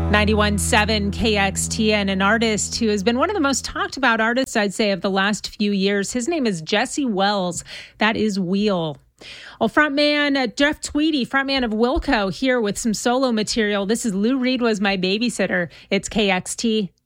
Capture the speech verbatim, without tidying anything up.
ninety-one point seven K X T N, an artist who has been one of the most talked about artists, I'd say, of the last few years. His name is Jesse Wells. That is Wheel. Well, frontman uh, Jeff Tweedy, frontman of Wilco, here with some solo material. This is Lou Reed Was My Babysitter. It's K X T.